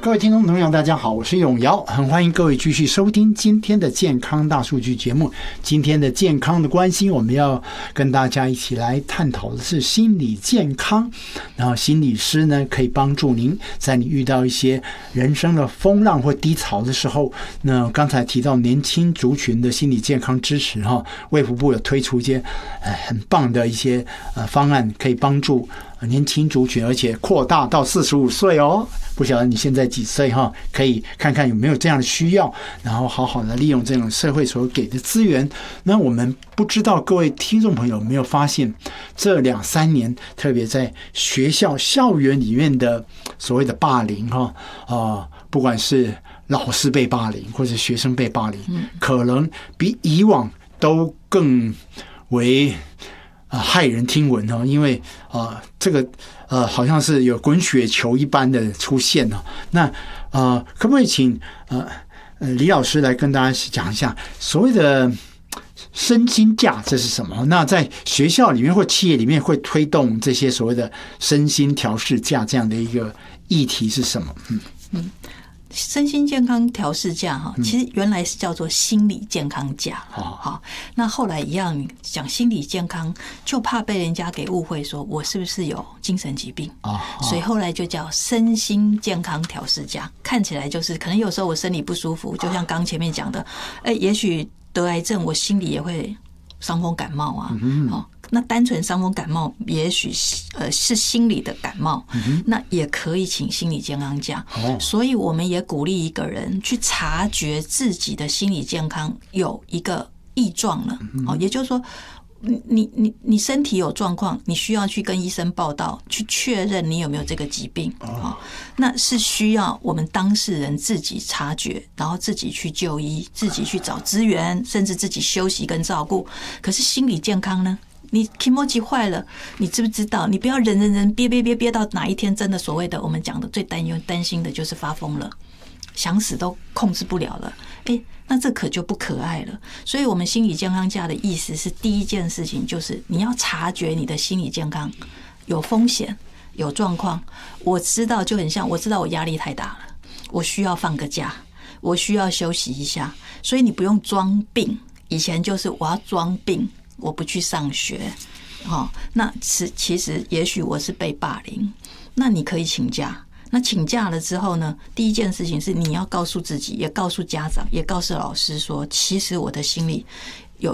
各位听众朋友大家好，我是永尧，很欢迎各位继续收听今天的健康大数据节目。今天的健康的关心，我们要跟大家一起来探讨的是心理健康。然后心理师呢，可以帮助您在你遇到一些人生的风浪或低潮的时候，那刚才提到年轻族群的心理健康支持哈，卫福部有推出一些很棒的一些方案，可以帮助年轻族群，而且扩大到45岁哦。不晓得你现在几岁哈？可以看看有没有这样的需要，然后好好的利用这种社会所给的资源。那我们不知道各位听众朋友有没有发现，这2-3年，特别在学校校园里面的所谓的霸凌哈不管是老师被霸凌或者学生被霸凌，可能比以往都更为骇人听闻哦，因为这个好像是有滚雪球一般的出现哦。那可不可以请李老师来跟大家讲一下所谓的身心假这是什么？那在学校里面或企业里面会推动这些所谓的身心调试假这样的一个议题是什么？ 身心健康调试假哈，其实原来是叫做心理健康假。好，那后来一样讲心理健康，就怕被人家给误会说我是不是有精神疾病，所以后来就叫身心健康调试假。看起来就是可能有时候我身体不舒服，就像刚前面讲的，也许得癌症，我心里也会伤风感冒啊。那单纯伤风感冒，也许是心理的感冒，那也可以请心理健康假。所以我们也鼓励一个人去察觉自己的心理健康有一个异状了。也就是说，你身体有状况，你需要去跟医生报到，去确认你有没有这个疾病。那是需要我们当事人自己察觉，然后自己去就医，自己去找资源，甚至自己休息跟照顾。可是心理健康呢？你 kimochi 坏了，你知不知道？你不要忍憋到哪一天真的所谓的我们讲的最担心的就是发疯了，想死都控制不了了。那这可就不可爱了。所以我们心理健康假的意思是，第一件事情就是你要察觉你的心理健康有风险、有状况。我知道就很像，我知道我压力太大了，我需要放个假，我需要休息一下。所以你不用装病，以前就是我要装病。我不去上学，那其实也许我是被霸凌，那你可以请假。那请假了之后呢，第一件事情是你要告诉自己，也告诉家长，也告诉老师说，其实我的心里